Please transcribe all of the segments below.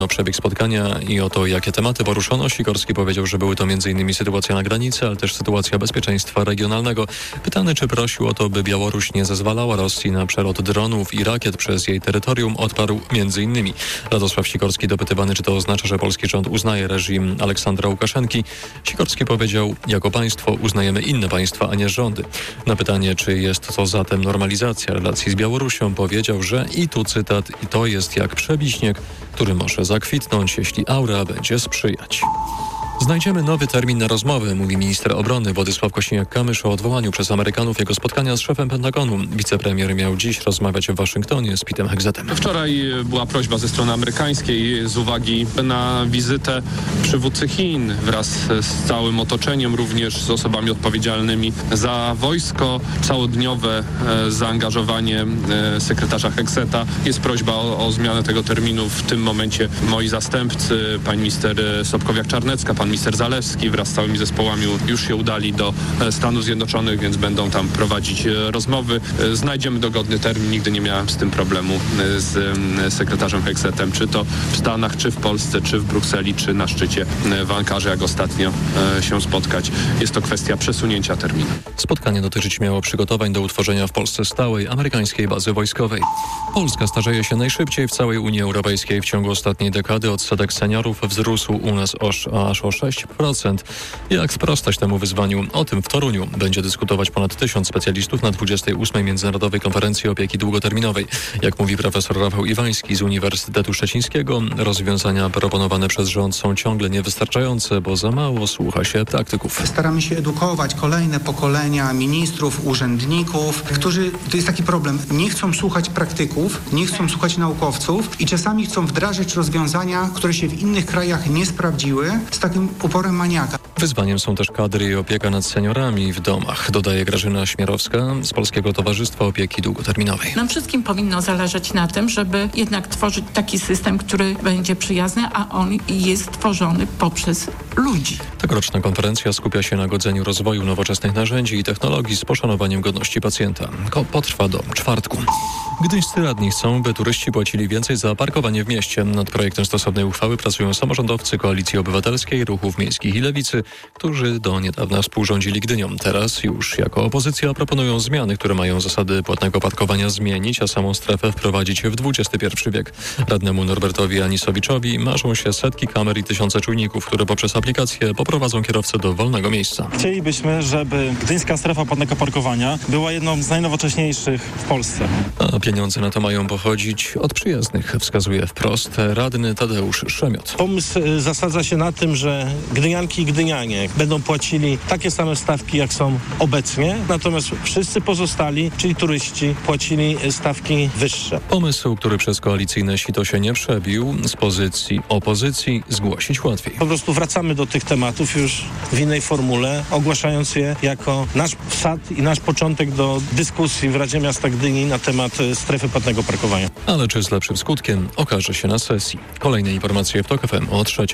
O przebieg spotkania i o to, jakie tematy poruszono, Sikorski powiedział, że były to m.in. sytuacja na granicy, ale też sytuacja bezpieczeństwa regionalnego. Pytany, czy prosił o to, by Białoruś nie zezwalała Rosji na przelot dronów i rakiet przez jej terytorium, odparł m.in. Radosław Sikorski dopytywany, czy to oznacza, że polski rząd uznaje reżim Aleksandra Łukaszenki. Sikorski powiedział, jako państwo uznajemy inne państwa, a nie rządy. Na pytanie, czy jest to zatem normalizacja relacji z Białorusią, powiedział, że i tu cytat, i to jest jak przebiśnieg, który może zakwitnąć, jeśli aura będzie sprzyjać. Znajdziemy nowy termin na rozmowy, mówi minister obrony Władysław Kosiniak-Kamysz o odwołaniu przez Amerykanów jego spotkania z szefem Pentagonu. Wicepremier miał dziś rozmawiać w Waszyngtonie z Petem Hegzetem. Wczoraj była prośba ze strony amerykańskiej z uwagi na wizytę przywódcy Chin wraz z całym otoczeniem, również z osobami odpowiedzialnymi za wojsko. Całodniowe zaangażowanie sekretarza Hegzeta. Jest prośba o zmianę tego terminu. W tym momencie moi zastępcy, pani minister Sobkowiak-Czarnecka, pan minister Zalewski wraz z całymi zespołami już się udali do Stanów Zjednoczonych, więc będą tam prowadzić rozmowy. Znajdziemy dogodny termin. Nigdy nie miałem z tym problemu z sekretarzem Hegzetem, czy to w Stanach, czy w Polsce, czy w Brukseli, czy na szczycie w Ankarze, jak ostatnio się spotkać. Jest to kwestia przesunięcia terminu. Spotkanie dotyczyć miało przygotowań do utworzenia w Polsce stałej amerykańskiej bazy wojskowej. Polska starzeje się najszybciej w całej Unii Europejskiej. W ciągu ostatniej dekady odsetek seniorów wzrósł u nas aż o 6%. Jak sprostać temu wyzwaniu? O tym w Toruniu będzie dyskutować ponad 1000 specjalistów na 28. Międzynarodowej Konferencji Opieki Długoterminowej. Jak mówi profesor Rafał Iwański z Uniwersytetu Szczecińskiego, rozwiązania proponowane przez rząd są ciągle niewystarczające, bo za mało słucha się praktyków. Staramy się edukować kolejne pokolenia ministrów, urzędników, którzy, to jest taki problem, nie chcą słuchać praktyków, nie chcą słuchać naukowców i czasami chcą wdrażać rozwiązania, które się w innych krajach nie sprawdziły, z takim uporem maniaka. Wyzwaniem są też kadry i opieka nad seniorami w domach, dodaje Grażyna Śmierowska z Polskiego Towarzystwa Opieki Długoterminowej. Nam wszystkim powinno zależeć na tym, żeby jednak tworzyć taki system, który będzie przyjazny, a on jest tworzony poprzez ludzi. Tegoroczna konferencja skupia się na godzeniu rozwoju nowoczesnych narzędzi i technologii z poszanowaniem godności pacjenta. Potrwa do czwartku. Gdyńscy radni chcą, by turyści płacili więcej za parkowanie w mieście. Nad projektem stosownej uchwały pracują samorządowcy Koalicji Obywatelskiej, Ruchów Miejskich i Lewicy, którzy do niedawna współrządzili Gdynią. Teraz już jako opozycja proponują zmiany, które mają zasady płatnego parkowania zmienić, a samą strefę wprowadzić w XXI wiek. Radnemu Norbertowi Anisowiczowi marzą się setki kamer i tysiące czujników, które poprzez aplikację poprowadzą kierowcę do wolnego miejsca. Chcielibyśmy, żeby gdyńska strefa płatnego parkowania była jedną z najnowocześniejszych w Polsce. A pieniądze na to mają pochodzić od przyjezdnych, wskazuje wprost radny Tadeusz Szemiot. Pomysł zasadza się na tym, że gdynianki i gdynianie będą płacili takie same stawki, jak są obecnie, natomiast wszyscy pozostali, czyli turyści, płacili stawki wyższe. Pomysł, który przez koalicyjne sito się nie przebił, z pozycji opozycji zgłosić łatwiej. Po prostu wracamy do tych tematów już w innej formule, ogłaszając je jako nasz wsad i nasz początek do dyskusji w Radzie Miasta Gdyni na temat strefy płatnego parkowania. Ale czy z lepszym skutkiem, okaże się na sesji. Kolejne informacje w TOK FM o 3:00.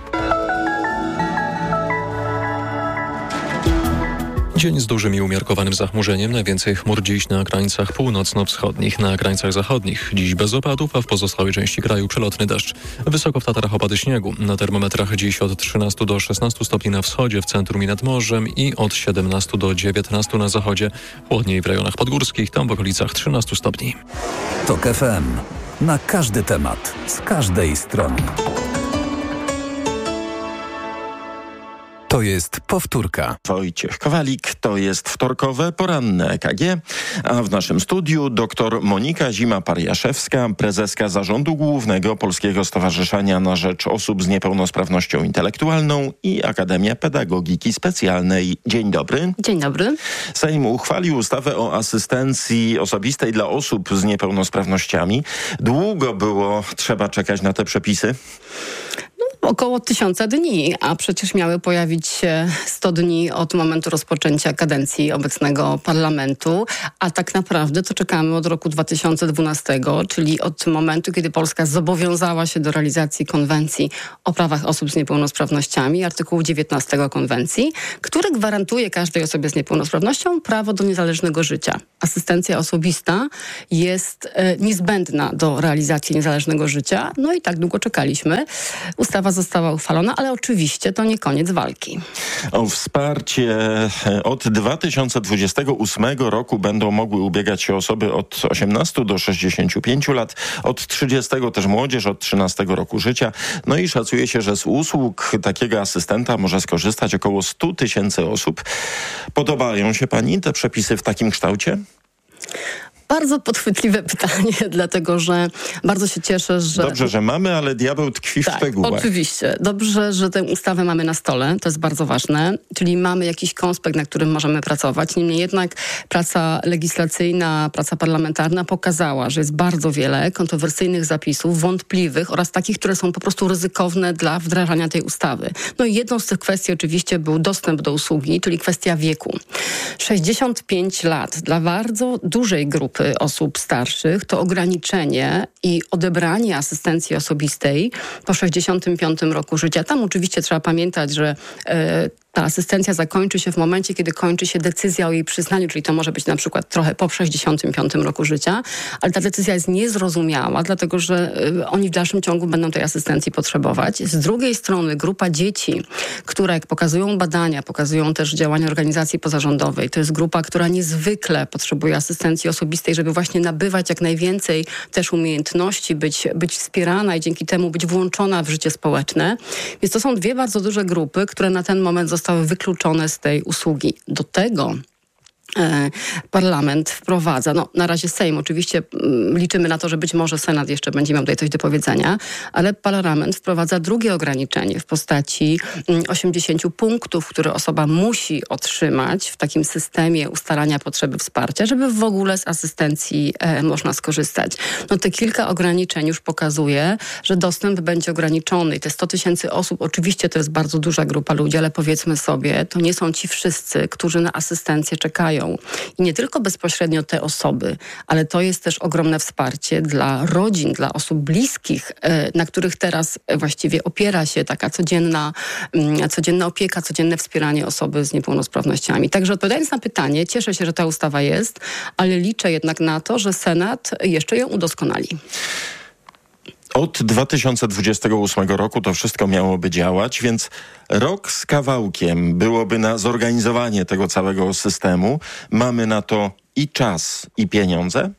Dzień z dużym i umiarkowanym zachmurzeniem. Najwięcej chmur dziś na krańcach północno-wschodnich, na krańcach zachodnich. Dziś bez opadów, a w pozostałej części kraju przelotny deszcz. Wysoko w Tatrach opady śniegu. Na termometrach dziś od 13 do 16 stopni na wschodzie, w centrum i nad morzem i od 17 do 19 na zachodzie. Chłodniej w rejonach podgórskich, tam w okolicach 13 stopni. TOK FM. Na każdy temat, z każdej strony. To jest powtórka. Wojciech Kowalik, to jest wtorkowe poranne EKG, a w naszym studiu dr Monika Zima-Pariaszewska, prezeska Zarządu Głównego Polskiego Stowarzyszenia na Rzecz Osób z Niepełnosprawnością Intelektualną i Akademia Pedagogiki Specjalnej. Dzień dobry. Dzień dobry. Sejm uchwalił ustawę o asystencji osobistej dla osób z niepełnosprawnościami. Długo było trzeba czekać na te przepisy? Około 1000 dni, a przecież miały pojawić się 100 dni od momentu rozpoczęcia kadencji obecnego parlamentu, a tak naprawdę to czekamy od roku 2012, czyli od momentu, kiedy Polska zobowiązała się do realizacji konwencji o prawach osób z niepełnosprawnościami, artykułu 19 konwencji, który gwarantuje każdej osobie z niepełnosprawnością prawo do niezależnego życia. Asystencja osobista jest niezbędna do realizacji niezależnego życia, no i tak długo czekaliśmy. Ustawa została uchwalona, ale oczywiście to nie koniec walki. O wsparcie od 2028 roku będą mogły ubiegać się osoby od 18 do 65 lat, od 30 też młodzież od 13 roku życia. No i szacuje się, że z usług takiego asystenta może skorzystać około 100 000 osób. Podobają się pani te przepisy w takim kształcie? Bardzo podchwytliwe pytanie, dlatego że bardzo się cieszę, że... Dobrze, że mamy, ale diabeł tkwi w szczegółach. Oczywiście. Dobrze, że tę ustawę mamy na stole. To jest bardzo ważne. Czyli mamy jakiś konspekt, na którym możemy pracować. Niemniej jednak praca legislacyjna, praca parlamentarna pokazała, że jest bardzo wiele kontrowersyjnych zapisów, wątpliwych oraz takich, które są po prostu ryzykowne dla wdrażania tej ustawy. No i jedną z tych kwestii oczywiście był dostęp do usługi, czyli kwestia wieku. 65 lat dla bardzo dużej grupy osób starszych to ograniczenie i odebranie asystencji osobistej po 65 roku życia. Tam oczywiście trzeba pamiętać, że ta asystencja zakończy się w momencie, kiedy kończy się decyzja o jej przyznaniu, czyli to może być na przykład trochę po 65 roku życia, ale ta decyzja jest niezrozumiała, dlatego że oni w dalszym ciągu będą tej asystencji potrzebować. Z drugiej strony grupa dzieci, które jak pokazują badania, pokazują też działania organizacji pozarządowej, to jest grupa, która niezwykle potrzebuje asystencji osobistej, żeby właśnie nabywać jak najwięcej też umiejętności, być wspierana i dzięki temu być włączona w życie społeczne. Więc to są dwie bardzo duże grupy, które na ten moment zostały wykluczone z tej usługi. Do tego parlament wprowadza, na razie Sejm, oczywiście liczymy na to, że być może Senat jeszcze będzie miał tutaj coś do powiedzenia, ale parlament wprowadza drugie ograniczenie w postaci 80 punktów, które osoba musi otrzymać w takim systemie ustalania potrzeby wsparcia, żeby w ogóle z asystencji można skorzystać. Te kilka ograniczeń już pokazuje, że dostęp będzie ograniczony i te 100 000 osób, oczywiście to jest bardzo duża grupa ludzi, ale powiedzmy sobie, to nie są ci wszyscy, którzy na asystencję czekają. I nie tylko bezpośrednio te osoby, ale to jest też ogromne wsparcie dla rodzin, dla osób bliskich, na których teraz właściwie opiera się taka codzienna opieka, codzienne wspieranie osoby z niepełnosprawnościami. Także odpowiadając na pytanie, cieszę się, że ta ustawa jest, ale liczę jednak na to, że Senat jeszcze ją udoskonali. Od 2028 roku to wszystko miałoby działać, więc rok z kawałkiem byłoby na zorganizowanie tego całego systemu. Mamy na to i czas, i pieniądze?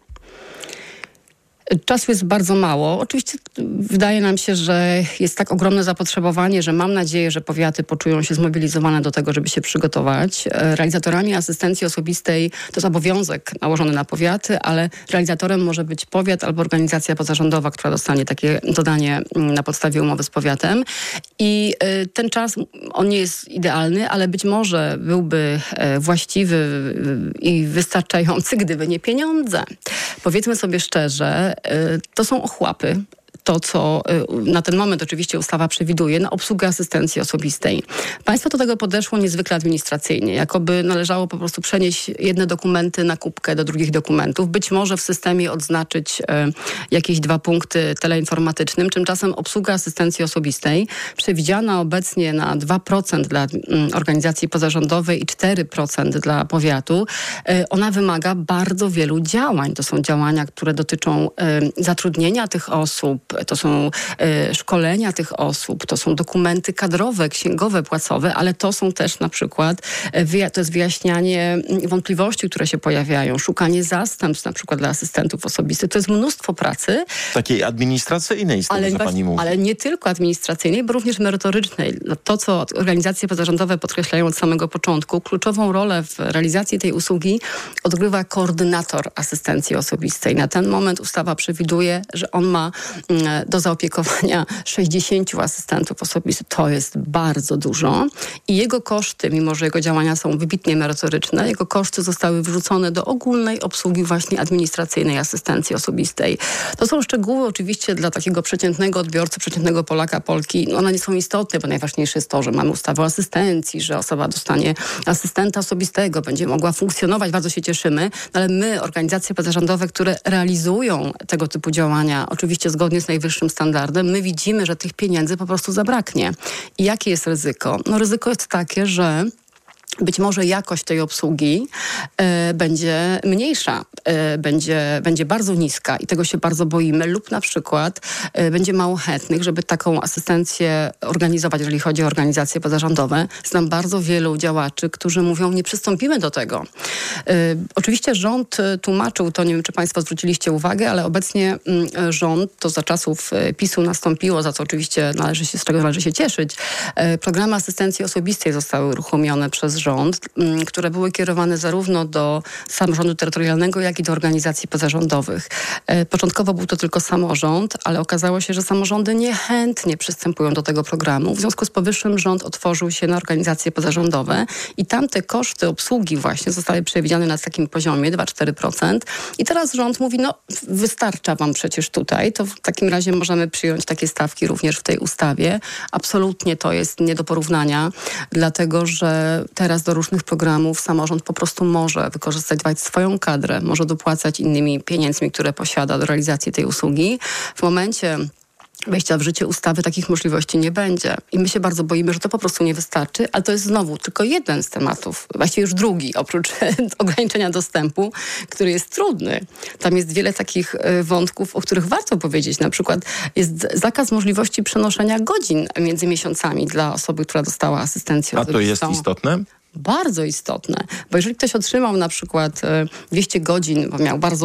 Czasu jest bardzo mało. Oczywiście wydaje nam się, że jest tak ogromne zapotrzebowanie, że mam nadzieję, że powiaty poczują się zmobilizowane do tego, żeby się przygotować. Realizatorami asystencji osobistej to jest obowiązek nałożony na powiaty, ale realizatorem może być powiat albo organizacja pozarządowa, która dostanie takie zadanie na podstawie umowy z powiatem. I ten czas, on nie jest idealny, ale być może byłby właściwy i wystarczający, gdyby nie pieniądze. Powiedzmy sobie szczerze, to są ochłapy. To, co na ten moment oczywiście ustawa przewiduje, na obsługę asystencji osobistej. Państwo do tego podeszło niezwykle administracyjnie, jakoby należało po prostu przenieść jedne dokumenty na kubkę do drugich dokumentów, być może w systemie odznaczyć jakieś 2 punkty teleinformatycznym. Tymczasem obsługa asystencji osobistej przewidziana obecnie na 2% dla organizacji pozarządowej i 4% dla powiatu, ona wymaga bardzo wielu działań. To są działania, które dotyczą zatrudnienia tych osób, to są szkolenia tych osób, to są dokumenty kadrowe, księgowe, płacowe, ale to są też na przykład, to jest wyjaśnianie wątpliwości, które się pojawiają, szukanie zastępstw na przykład dla asystentów osobistych. To jest mnóstwo pracy. Takiej administracyjnej, z tego co pani mówi. Ale nie tylko administracyjnej, bo również merytorycznej. To, co organizacje pozarządowe podkreślają od samego początku, kluczową rolę w realizacji tej usługi odgrywa koordynator asystencji osobistej. Na ten moment ustawa przewiduje, że on ma do zaopiekowania 60 asystentów osobistych. To jest bardzo dużo i jego koszty, mimo że jego działania są wybitnie merytoryczne, jego koszty zostały wrzucone do ogólnej obsługi właśnie administracyjnej asystencji osobistej. To są szczegóły oczywiście dla takiego przeciętnego odbiorcy, przeciętnego Polaka, Polki. One nie są istotne, bo najważniejsze jest to, że mamy ustawę o asystencji, że osoba dostanie asystenta osobistego, będzie mogła funkcjonować. Bardzo się cieszymy, ale my, organizacje pozarządowe, które realizują tego typu działania, oczywiście zgodnie z najwyższym standardem, my widzimy, że tych pieniędzy po prostu zabraknie. I jakie jest ryzyko? No ryzyko jest takie, że być może jakość tej obsługi będzie mniejsza, będzie bardzo niska i tego się bardzo boimy, lub na przykład będzie mało chętnych, żeby taką asystencję organizować, jeżeli chodzi o organizacje pozarządowe. Znam bardzo wielu działaczy, którzy mówią, nie przystąpimy do tego. Oczywiście rząd tłumaczył to, nie wiem, czy państwo zwróciliście uwagę, ale obecnie rząd, to za czasów PiS-u nastąpiło, za co oczywiście z czego należy się cieszyć. Programy asystencji osobistej zostały uruchomione przez rząd, które były kierowane zarówno do samorządu terytorialnego, jak i do organizacji pozarządowych. Początkowo był to tylko samorząd, ale okazało się, że samorządy niechętnie przystępują do tego programu. W związku z powyższym rząd otworzył się na organizacje pozarządowe i tamte koszty obsługi właśnie zostały przewidziane na takim poziomie 2-4%. I teraz rząd mówi, no wystarcza wam przecież tutaj, to w takim razie możemy przyjąć takie stawki również w tej ustawie. Absolutnie to jest nie do porównania, dlatego że teraz do różnych programów samorząd po prostu może wykorzystywać swoją kadrę, może dopłacać innymi pieniędzmi, które posiada do realizacji tej usługi. W momencie wejścia w życie ustawy takich możliwości nie będzie. I my się bardzo boimy, że to po prostu nie wystarczy, ale to jest znowu tylko jeden z tematów, właściwie już drugi, oprócz ograniczenia dostępu, który jest trudny. Tam jest wiele takich wątków, o których warto powiedzieć. Na przykład jest zakaz możliwości przenoszenia godzin między miesiącami dla osoby, która dostała asystencję osobistą. A to jest istotne? Bardzo istotne, bo jeżeli ktoś otrzymał na przykład 200 godzin, bo miał bardzo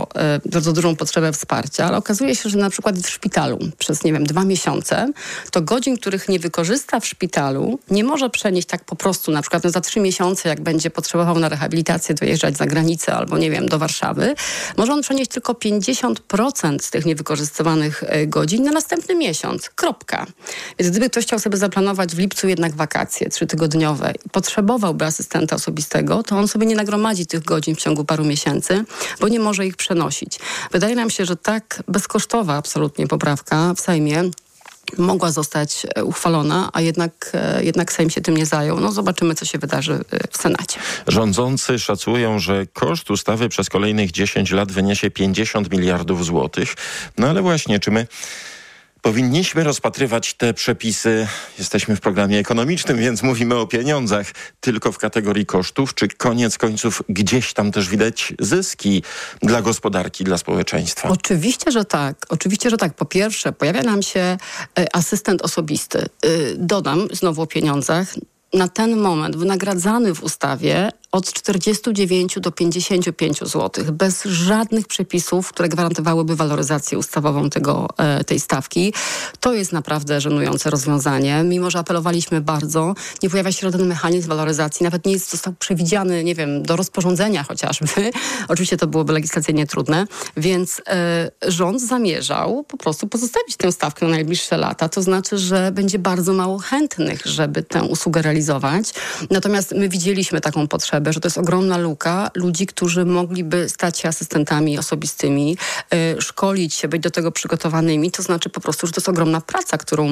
dużą potrzebę wsparcia, ale okazuje się, że na przykład w szpitalu przez, 2 miesiące, to godzin, których nie wykorzysta w szpitalu, nie może przenieść tak po prostu, na przykład za 3 miesiące, jak będzie potrzebował na rehabilitację dojeżdżać za granicę albo, do Warszawy, może on przenieść tylko 50% z tych niewykorzystywanych godzin na następny miesiąc. Kropka. Więc gdyby ktoś chciał sobie zaplanować w lipcu jednak wakacje 3-tygodniowe i potrzebowałby asystenta osobistego, to on sobie nie nagromadzi tych godzin w ciągu paru miesięcy, bo nie może ich przenosić. Wydaje nam się, że tak bezkosztowa absolutnie poprawka w Sejmie mogła zostać uchwalona, a jednak Sejm się tym nie zajął. No zobaczymy, co się wydarzy w Senacie. Rządzący szacują, że koszt ustawy przez kolejnych 10 lat wyniesie 50 miliardów złotych. No ale właśnie, czy my powinniśmy rozpatrywać te przepisy, jesteśmy w programie ekonomicznym, więc mówimy o pieniądzach, tylko w kategorii kosztów, czy koniec końców gdzieś tam też widać zyski dla gospodarki, dla społeczeństwa? Oczywiście, że tak. Po pierwsze, pojawia nam się asystent osobisty. Dodam znowu o pieniądzach. Na ten moment wynagradzany w ustawie od 49 do 55 zł, bez żadnych przepisów, które gwarantowałyby waloryzację ustawową tej stawki. To jest naprawdę żenujące rozwiązanie. Mimo że apelowaliśmy bardzo, nie pojawia się żaden mechanizm waloryzacji, nawet nie został przewidziany, do rozporządzenia chociażby. Oczywiście to byłoby legislacyjnie trudne, więc rząd zamierzał po prostu pozostawić tę stawkę na najbliższe lata. To znaczy, że będzie bardzo mało chętnych, żeby tę usługę realizować. Natomiast my widzieliśmy taką potrzebę, że to jest ogromna luka ludzi, którzy mogliby stać się asystentami osobistymi, szkolić się, być do tego przygotowanymi. To znaczy po prostu, że to jest ogromna praca, którą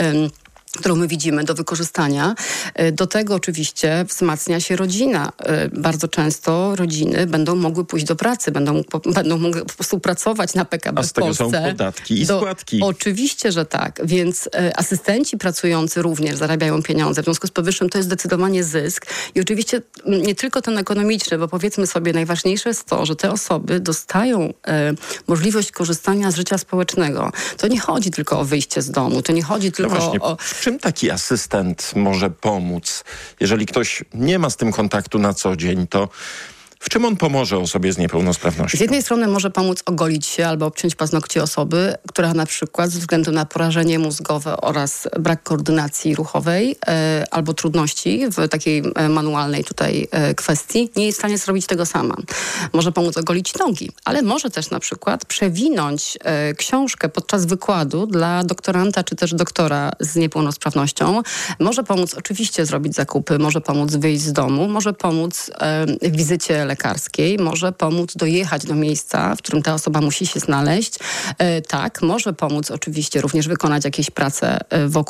my widzimy do wykorzystania. Do tego oczywiście wzmacnia się rodzina. Bardzo często rodziny będą mogły pójść do pracy, będą mogły współpracować na PKB w Polsce. A z tego są podatki i składki. Oczywiście, że tak. Więc asystenci pracujący również zarabiają pieniądze. W związku z powyższym to jest zdecydowanie zysk. I oczywiście nie tylko ten ekonomiczny, bo powiedzmy sobie, najważniejsze jest to, że te osoby dostają możliwość korzystania z życia społecznego. To nie chodzi tylko o wyjście z domu, to nie chodzi tylko o... Czym taki asystent może pomóc? Jeżeli ktoś nie ma z tym kontaktu na co dzień, to W czym on pomoże osobie z niepełnosprawnością? Z jednej strony może pomóc ogolić się albo obciąć paznokcie osoby, która na przykład ze względu na porażenie mózgowe oraz brak koordynacji ruchowej albo trudności w takiej manualnej tutaj kwestii nie jest w stanie zrobić tego sama. Może pomóc ogolić nogi, ale może też na przykład przewinąć książkę podczas wykładu dla doktoranta czy też doktora z niepełnosprawnością. Może pomóc oczywiście zrobić zakupy, może pomóc wyjść z domu, może pomóc w wizycie lekarskiej, może pomóc dojechać do miejsca, w którym ta osoba musi się znaleźć. Tak, może pomóc oczywiście również wykonać jakieś prace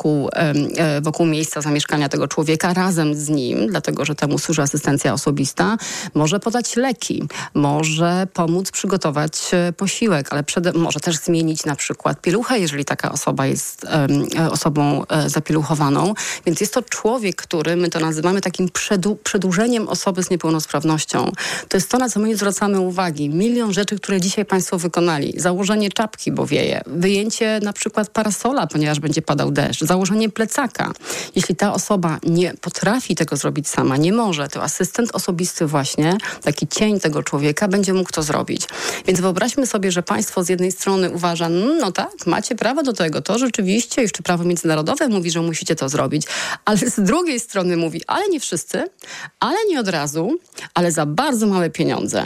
wokół miejsca zamieszkania tego człowieka razem z nim, dlatego że temu służy asystencja osobista. Może podać leki, może pomóc przygotować posiłek, ale może też zmienić na przykład pieluchę, jeżeli taka osoba jest osobą zapieluchowaną. Więc jest to człowiek, który, my to nazywamy takim przedłużeniem osoby z niepełnosprawnością. To jest to, na co my nie zwracamy uwagi. Milion rzeczy, które dzisiaj Państwo wykonali. Założenie czapki, bo wieje. Wyjęcie na przykład parasola, ponieważ będzie padał deszcz. Założenie plecaka. Jeśli ta osoba nie potrafi tego zrobić sama, nie może, to asystent osobisty właśnie, taki cień tego człowieka, będzie mógł to zrobić. Więc wyobraźmy sobie, że państwo z jednej strony uważa, no tak, macie prawo do tego, to rzeczywiście, jeszcze prawo międzynarodowe mówi, że musicie to zrobić, ale z drugiej strony mówi, ale nie wszyscy, ale nie od razu, ale za bardzo małe pieniądze.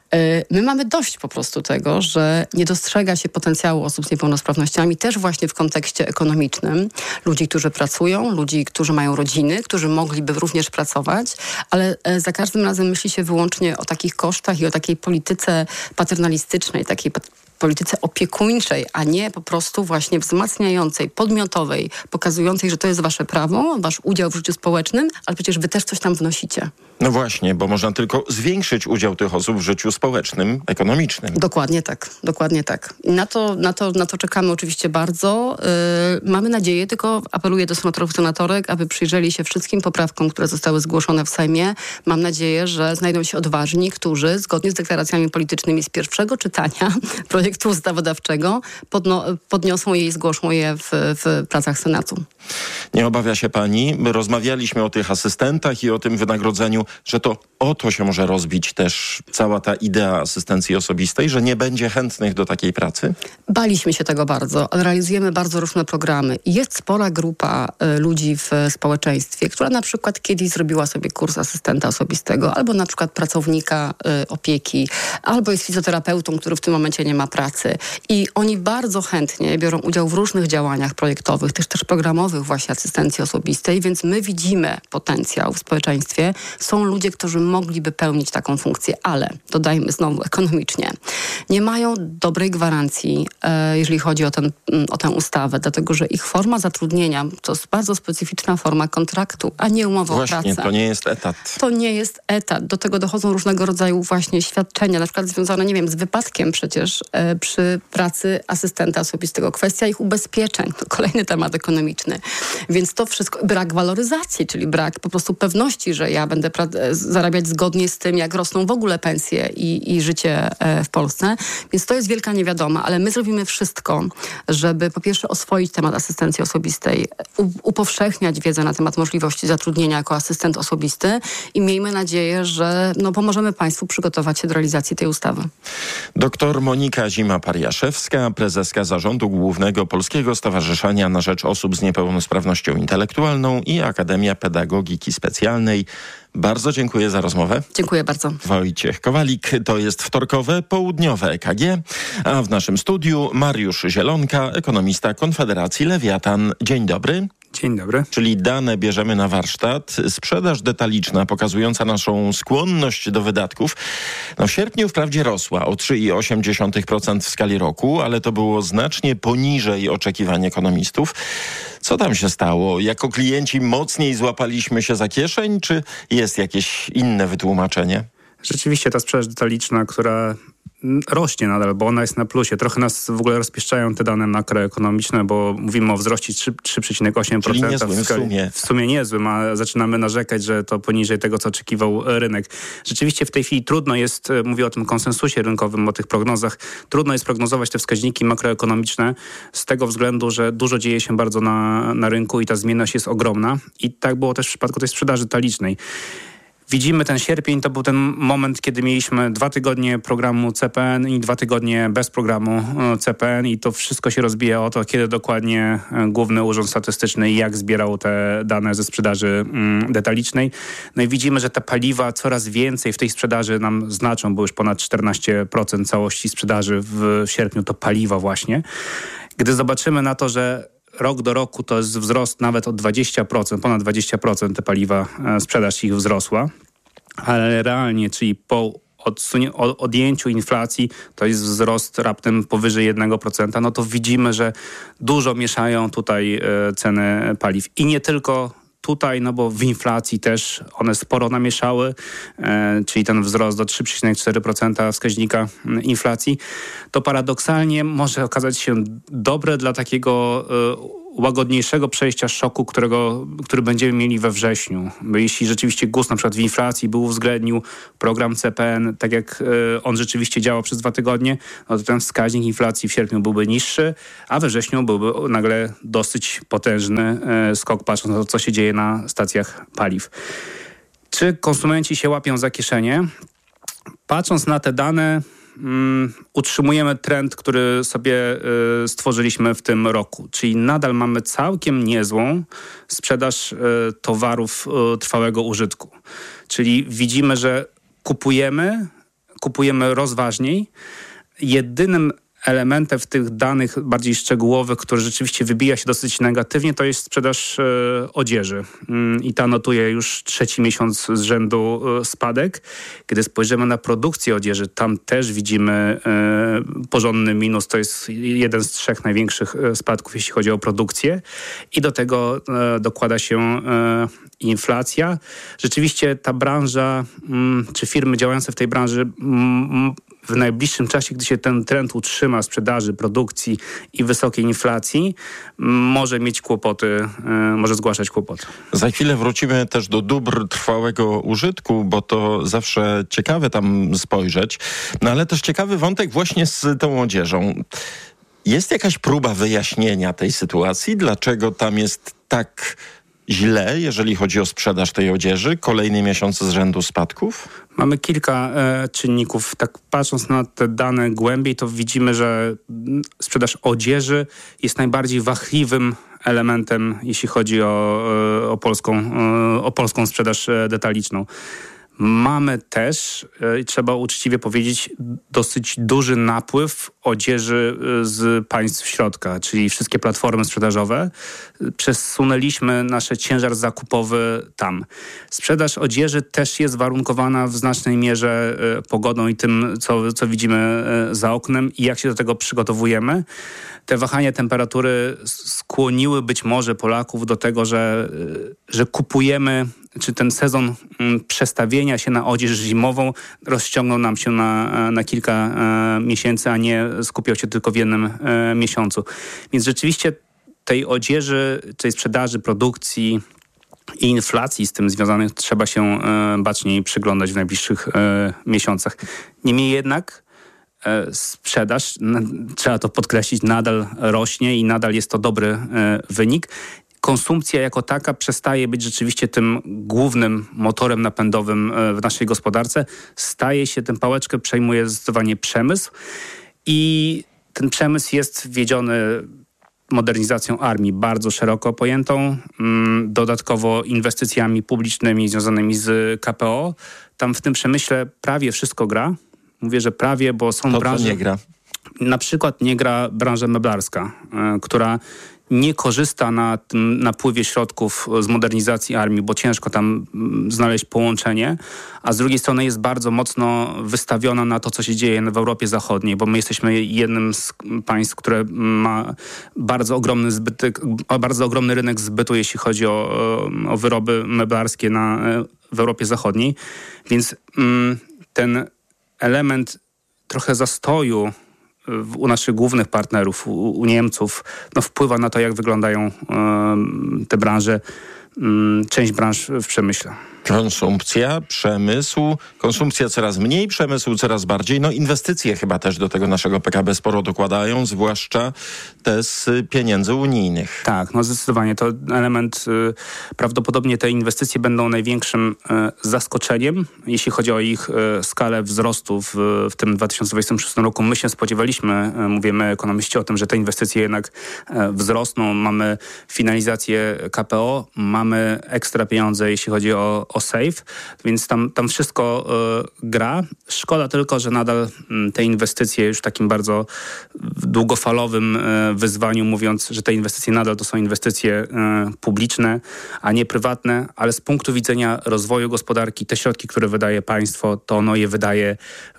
My mamy dość po prostu tego, że nie dostrzega się potencjału osób z niepełnosprawnościami też właśnie w kontekście ekonomicznym. Ludzi, którzy pracują, ludzi, którzy mają rodziny, którzy mogliby również pracować, ale za każdym razem myśli się wyłącznie o takich kosztach i o takiej polityce paternalistycznej, takiej polityce opiekuńczej, a nie po prostu właśnie wzmacniającej, podmiotowej, pokazującej, że to jest wasze prawo, wasz udział w życiu społecznym, ale przecież wy też coś tam wnosicie. No właśnie, bo można tylko zwiększyć udział tych osób w życiu społecznym, ekonomicznym. Dokładnie tak, dokładnie tak. I na to czekamy oczywiście bardzo. Mamy nadzieję, tylko apeluję do senatorów, senatorek, aby przyjrzeli się wszystkim poprawkom, które zostały zgłoszone w Sejmie. Mam nadzieję, że znajdą się odważni, którzy zgodnie z deklaracjami politycznymi z pierwszego czytania projektu ustawodawczego podniosą je i zgłoszą je w pracach Senatu. Nie obawia się pani? My rozmawialiśmy o tych asystentach i o tym wynagrodzeniu, że to o to się może rozbić też cała ta idea asystencji osobistej, że nie będzie chętnych do takiej pracy? Baliśmy się tego bardzo, ale realizujemy bardzo różne programy. Jest spora grupa ludzi w społeczeństwie, która na przykład kiedyś zrobiła sobie kurs asystenta osobistego, albo na przykład pracownika opieki, albo jest fizjoterapeutą, który w tym momencie nie ma pracy. I oni bardzo chętnie biorą udział w różnych działaniach projektowych, też programowych właśnie asystencji osobistej, więc my widzimy potencjał w społeczeństwie. Są ludzie, którzy mogliby pełnić taką funkcję, ale dodajmy znowu ekonomicznie. Nie mają dobrej gwarancji, jeżeli chodzi o tę ustawę, dlatego że ich forma zatrudnienia to jest bardzo specyficzna forma kontraktu, a nie umowa o pracę. Właśnie, to nie jest etat. To nie jest etat. Do tego dochodzą różnego rodzaju właśnie świadczenia, na przykład związane, nie wiem, z wypadkiem przecież przy pracy asystenta osobistego. Kwestia ich ubezpieczeń. To kolejny temat ekonomiczny. Więc to wszystko, brak waloryzacji, czyli brak po prostu pewności, że ja będę zarabiać zgodnie z tym, jak rosną w ogóle pensje i życie w Polsce. Więc to jest wielka niewiadoma, ale my zrobimy wszystko, żeby po pierwsze oswoić temat asystencji osobistej, upowszechniać wiedzę na temat możliwości zatrudnienia jako asystent osobisty i miejmy nadzieję, że pomożemy państwu przygotować się do realizacji tej ustawy. Doktor Monika Zima-Pariaszewska, prezeska Zarządu Głównego Polskiego Stowarzyszenia na Rzecz Osób z Niepełnosprawnością Intelektualną i Akademia Pedagogiki Specjalnej. Bardzo dziękuję za rozmowę. Dziękuję bardzo. Wojciech Kowalik, to jest wtorkowe, południowe EKG, a w naszym studiu Mariusz Zielonka, ekonomista Konfederacji Lewiatan. Dzień dobry. Dzień dobry. Czyli dane bierzemy na warsztat. Sprzedaż detaliczna pokazująca naszą skłonność do wydatków w sierpniu wprawdzie rosła o 3,8% w skali roku, ale to było znacznie poniżej oczekiwań ekonomistów. Co tam się stało? Jako klienci mocniej złapaliśmy się za kieszeń, czy jest jakieś inne wytłumaczenie? Rzeczywiście ta sprzedaż detaliczna, która rośnie nadal, bo ona jest na plusie. Trochę nas w ogóle rozpieszczają te dane makroekonomiczne, bo mówimy o wzroście 3,8%. Czyli niezłym w sumie niezłym, a zaczynamy narzekać, że to poniżej tego, co oczekiwał rynek. Rzeczywiście w tej chwili trudno jest, mówię o tym konsensusie rynkowym, o tych prognozach, trudno jest prognozować te wskaźniki makroekonomiczne z tego względu, że dużo dzieje się bardzo na rynku i ta zmienność jest ogromna. I tak było też w przypadku tej sprzedaży detalicznej. Widzimy ten sierpień, to był ten moment, kiedy mieliśmy 2 tygodnie programu CPN i 2 tygodnie bez programu CPN i to wszystko się rozbija o to, kiedy dokładnie Główny Urząd Statystyczny jak zbierał te dane ze sprzedaży detalicznej. No i widzimy, że te paliwa coraz więcej w tej sprzedaży nam znaczą, bo już ponad 14% całości sprzedaży w sierpniu to paliwa właśnie. Gdy zobaczymy na to, że rok do roku to jest wzrost nawet o 20%, ponad 20% te paliwa, sprzedaż ich wzrosła, ale realnie, czyli po odjęciu inflacji, to jest wzrost raptem powyżej 1%, no to widzimy, że dużo mieszają tutaj ceny paliw. I nie tylko tutaj, no bo w inflacji też one sporo namieszały, czyli ten wzrost do 3,4% wskaźnika inflacji, to paradoksalnie może okazać się dobre dla takiego łagodniejszego przejścia szoku, który będziemy mieli we wrześniu. Bo jeśli rzeczywiście GUS na przykład w inflacji uwzględnił program CPN, tak jak on rzeczywiście działał przez 2 tygodnie, no to ten wskaźnik inflacji w sierpniu byłby niższy, a we wrześniu byłby nagle dosyć potężny skok, patrząc na to, co się dzieje na stacjach paliw. Czy konsumenci się łapią za kieszenie? Patrząc na te dane, utrzymujemy trend, który sobie stworzyliśmy w tym roku. Czyli nadal mamy całkiem niezłą sprzedaż towarów trwałego użytku. Czyli widzimy, że kupujemy rozważniej. Jedynym elementem w tych danych bardziej szczegółowych, który rzeczywiście wybija się dosyć negatywnie, to jest sprzedaż odzieży. I ta notuje już 3. miesiąc z rzędu spadek. Kiedy spojrzymy na produkcję odzieży, tam też widzimy porządny minus. To jest jeden z 3 największych spadków, jeśli chodzi o produkcję. I do tego dokłada się inflacja. Rzeczywiście ta branża, czy firmy działające w tej branży w najbliższym czasie, gdy się ten trend utrzyma sprzedaży, produkcji i wysokiej inflacji, może mieć kłopoty, może zgłaszać kłopoty. Za chwilę wrócimy też do dóbr trwałego użytku, bo to zawsze ciekawe tam spojrzeć. No ale też ciekawy wątek właśnie z tą odzieżą. Jest jakaś próba wyjaśnienia tej sytuacji? Dlaczego tam jest tak źle, jeżeli chodzi o sprzedaż tej odzieży? Kolejny miesiąc z rzędu spadków? Mamy kilka czynników. Tak patrząc na te dane głębiej, to widzimy, że sprzedaż odzieży jest najbardziej wahliwym elementem, jeśli chodzi o polską sprzedaż detaliczną. Mamy też, trzeba uczciwie powiedzieć, dosyć duży napływ odzieży z państw środka, czyli wszystkie platformy sprzedażowe. Przesunęliśmy nasz ciężar zakupowy tam. Sprzedaż odzieży też jest warunkowana w znacznej mierze pogodą i tym, co widzimy za oknem i jak się do tego przygotowujemy. Te wahania temperatury skłoniły być może Polaków do tego, że kupujemy, czy ten sezon przestawienia się na odzież zimową rozciągnął nam się na kilka miesięcy, a nie skupiał się tylko w jednym miesiącu. Więc rzeczywiście tej odzieży, tej sprzedaży, produkcji i inflacji z tym związanych trzeba się baczniej przyglądać w najbliższych miesiącach. Niemniej jednak sprzedaż, trzeba to podkreślić, nadal rośnie i nadal jest to dobry wynik. Konsumpcja jako taka przestaje być rzeczywiście tym głównym motorem napędowym w naszej gospodarce. Staje się, tę pałeczkę przejmuje zdecydowanie przemysł i ten przemysł jest wiedziony modernizacją armii bardzo szeroko pojętą, dodatkowo inwestycjami publicznymi związanymi z KPO. Tam w tym przemyśle prawie wszystko gra. Mówię, że prawie, bo są branże... nie gra? Na przykład nie gra branża meblarska, która nie korzysta na tym napływie środków z modernizacji armii, bo ciężko tam znaleźć połączenie, a z drugiej strony jest bardzo mocno wystawiona na to, co się dzieje w Europie Zachodniej, bo my jesteśmy jednym z państw, które ma bardzo ogromny rynek zbytu, jeśli chodzi o wyroby meblarskie w Europie Zachodniej. Więc ten element trochę zastoju u naszych głównych partnerów, u Niemców, wpływa na to, jak wyglądają te branże, część branż w przemyśle. Konsumpcja, przemysł, konsumpcja coraz mniej, przemysł coraz bardziej. No inwestycje chyba też do tego naszego PKB sporo dokładają, zwłaszcza te z pieniędzy unijnych. Tak, no zdecydowanie to element, prawdopodobnie te inwestycje będą największym zaskoczeniem, jeśli chodzi o ich skalę wzrostu w tym 2026 roku. My się spodziewaliśmy, mówimy ekonomiści o tym, że te inwestycje jednak wzrosną. Mamy finalizację KPO, mamy ekstra pieniądze, jeśli chodzi o SAFE, więc tam wszystko gra. Szkoda tylko, że nadal te inwestycje już w takim bardzo długofalowym wyzwaniu, mówiąc, że te inwestycje nadal to są inwestycje publiczne, a nie prywatne, ale z punktu widzenia rozwoju gospodarki, te środki, które wydaje państwo, to ono je wydaje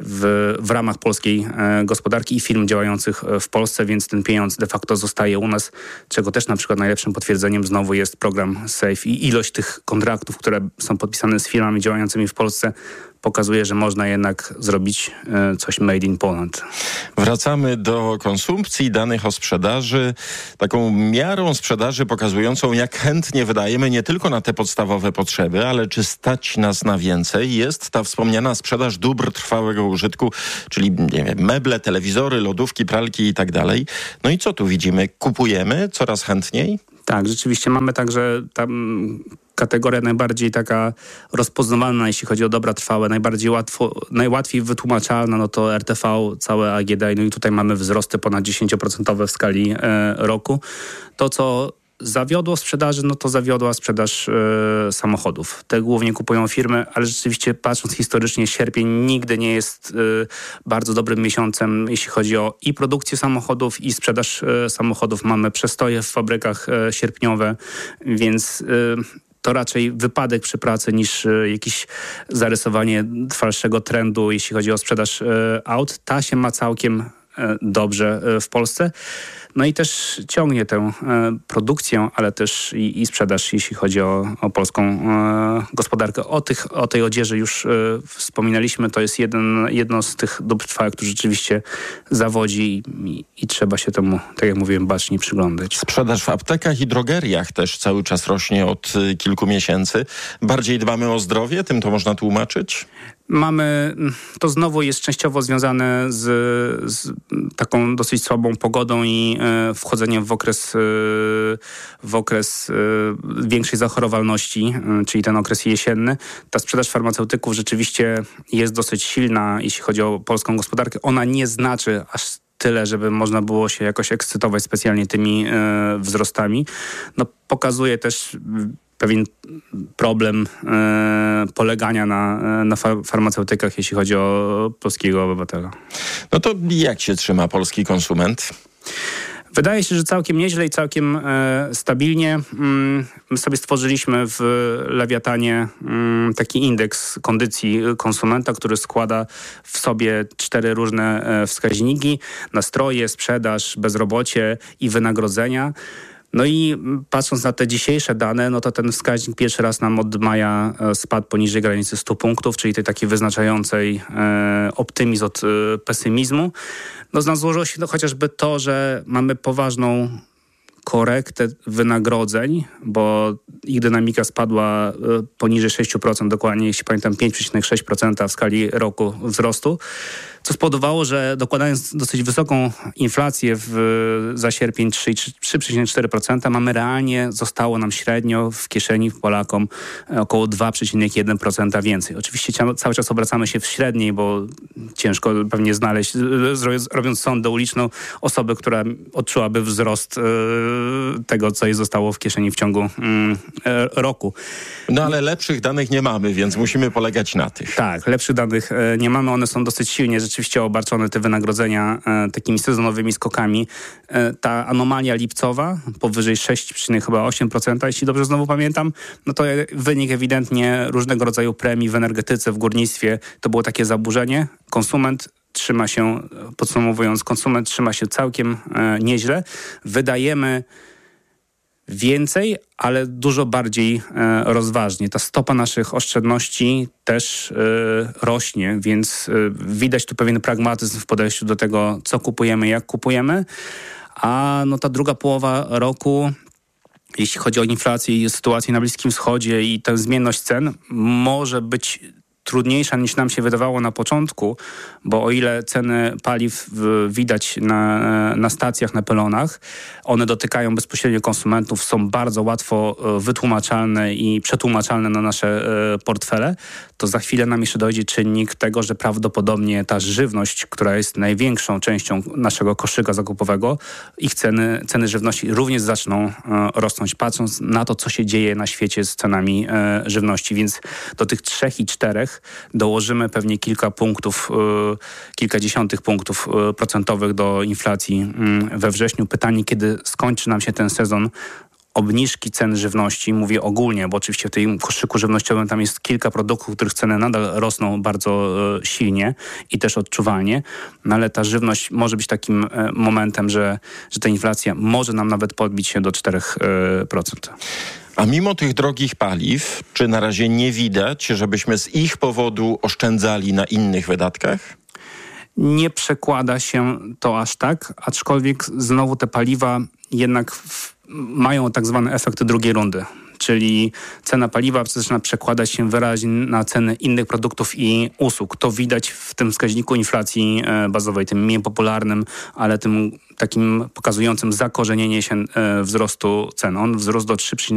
w ramach polskiej gospodarki i firm działających w Polsce, więc ten pieniądz de facto zostaje u nas, czego też na przykład najlepszym potwierdzeniem znowu jest program SAFE i ilość tych kontraktów, które są podpisane z firmami działającymi w Polsce, pokazuje, że można jednak zrobić coś made in Poland. Wracamy do konsumpcji, danych o sprzedaży. Taką miarą sprzedaży pokazującą, jak chętnie wydajemy nie tylko na te podstawowe potrzeby, ale czy stać nas na więcej, jest ta wspomniana sprzedaż dóbr trwałego użytku, czyli nie wiem, meble, telewizory, lodówki, pralki i tak dalej. No i co tu widzimy? Kupujemy coraz chętniej? Tak, rzeczywiście mamy także tam kategoria najbardziej taka rozpoznawalna, jeśli chodzi o dobra trwałe, najłatwiej wytłumaczalna, no to RTV, całe AGD, no i tutaj mamy wzrosty ponad 10% w skali roku. To, co zawiodło sprzedaży, no to zawiodła sprzedaż samochodów. Te głównie kupują firmy, ale rzeczywiście patrząc historycznie, sierpień nigdy nie jest bardzo dobrym miesiącem, jeśli chodzi o i produkcję samochodów, i sprzedaż samochodów. Mamy przestoje w fabrykach sierpniowe, więc to raczej wypadek przy pracy niż jakieś zarysowanie trwalszego trendu, jeśli chodzi o sprzedaż aut. Ta się ma całkiem dobrze w Polsce. No i też ciągnie tę produkcję, ale też i sprzedaż, jeśli chodzi o polską gospodarkę. O tej odzieży już wspominaliśmy. To jest jedno z tych dóbr trwałych, które rzeczywiście zawodzi i trzeba się temu, tak jak mówiłem, bacznie przyglądać. Sprzedaż w aptekach i drogeriach też cały czas rośnie od kilku miesięcy. Bardziej dbamy o zdrowie? Tym to można tłumaczyć? To znowu jest częściowo związane z taką dosyć słabą pogodą i wchodzeniem w okres większej zachorowalności, czyli ten okres jesienny. Ta sprzedaż farmaceutyków rzeczywiście jest dosyć silna, jeśli chodzi o polską gospodarkę. Ona nie znaczy aż tyle, żeby można było się jakoś ekscytować specjalnie tymi wzrostami. No, pokazuje też pewien problem polegania na farmaceutykach, jeśli chodzi o polskiego obywatela. No to jak się trzyma polski konsument? Wydaje się, że całkiem nieźle i całkiem stabilnie. My sobie stworzyliśmy w Lewiatanie taki indeks kondycji konsumenta, który składa w sobie 4 różne wskaźniki: nastroje, sprzedaż, bezrobocie i wynagrodzenia. No i patrząc na te dzisiejsze dane, no to ten wskaźnik pierwszy raz nam od maja spadł poniżej granicy 100 punktów, czyli tej takiej wyznaczającej optymizm od pesymizmu. No z nas złożyło się chociażby to, że mamy poważną korektę wynagrodzeń, bo ich dynamika spadła poniżej 6%, dokładnie, jeśli pamiętam, 5,6% w skali roku wzrostu, co spowodowało, że dokładając dosyć wysoką inflację za sierpień 3,4%, mamy realnie, zostało nam średnio w kieszeni Polakom około 2,1% więcej. Oczywiście cały czas obracamy się w średniej, bo ciężko pewnie znaleźć, robiąc sondę uliczną, osobę, która odczułaby wzrost tego, co jej zostało w kieszeni w ciągu roku. No ale lepszych danych nie mamy, więc musimy polegać na tych. Tak, lepszych danych nie mamy. One są dosyć silnie rzeczywiście obarczone, te wynagrodzenia, takimi sezonowymi skokami. Ta anomalia lipcowa, powyżej 6,8%, jeśli dobrze znowu pamiętam, no to wynik ewidentnie różnego rodzaju premii w energetyce, w górnictwie. To było takie zaburzenie. Podsumowując, konsument trzyma się całkiem nieźle. Wydajemy więcej, ale dużo bardziej rozważnie. Ta stopa naszych oszczędności też rośnie, więc widać tu pewien pragmatyzm w podejściu do tego, co kupujemy, jak kupujemy. A no ta druga połowa roku jeśli chodzi o inflację i sytuację na Bliskim Wschodzie i tę zmienność cen, może być trudniejsza niż nam się wydawało na początku, bo o ile ceny paliw widać na stacjach, na pylonach, one dotykają bezpośrednio konsumentów, są bardzo łatwo wytłumaczalne i przetłumaczalne na nasze portfele, to za chwilę nam jeszcze dojdzie czynnik tego, że prawdopodobnie ta żywność, która jest największą częścią naszego koszyka zakupowego, ich ceny żywności również zaczną rosnąć, patrząc na to, co się dzieje na świecie z cenami żywności. Więc do tych 3 i 4 dołożymy pewnie kilkadziesiątych punktów procentowych do inflacji we wrześniu. Pytanie, kiedy skończy nam się ten sezon obniżki cen żywności, mówię ogólnie, bo oczywiście w tym koszyku żywnościowym tam jest kilka produktów, których ceny nadal rosną bardzo silnie i też odczuwalnie, no ale ta żywność może być takim momentem, że ta inflacja może nam nawet podbić się do 4%. A mimo tych drogich paliw, czy na razie nie widać, żebyśmy z ich powodu oszczędzali na innych wydatkach? Nie przekłada się to aż tak, aczkolwiek znowu te paliwa jednak mają tak zwany efekt drugiej rundy. Czyli cena paliwa zaczyna przekładać się wyraźnie na ceny innych produktów i usług. To widać w tym wskaźniku inflacji bazowej, tym mniej popularnym, ale tym takim pokazującym zakorzenienie się wzrostu cen. On wzrósł do 3,5